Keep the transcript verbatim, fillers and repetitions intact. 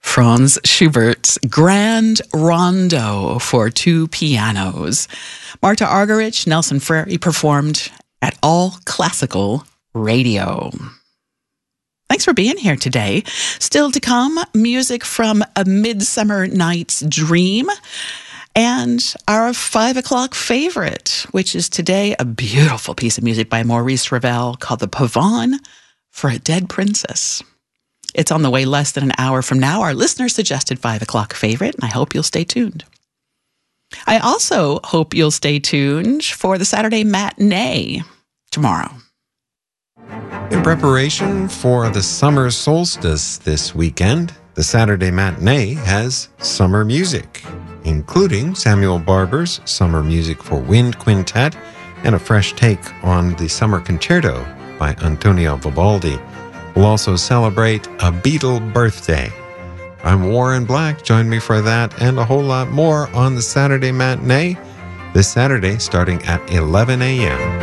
Franz Schubert's Grand Rondo for two pianos. Marta Argerich, Nelson Frere performed at All Classical Radio. Thanks for being here today. Still to come, music from A Midsummer Night's Dream and our five o'clock favorite, which is today a beautiful piece of music by Maurice Ravel called The Pavane for a Dead Princess. It's on the way less than an hour from now, our listener-suggested five o'clock favorite, and I hope you'll stay tuned. I also hope you'll stay tuned for the Saturday matinee tomorrow. In preparation for the summer solstice this weekend, the Saturday matinee has summer music, including Samuel Barber's Summer Music for Wind Quintet and a fresh take on the Summer Concerto by Antonio Vivaldi. We'll also celebrate a Beatle birthday. I'm Warren Black. Join me for that and a whole lot more on the Saturday matinee this Saturday starting at eleven a.m.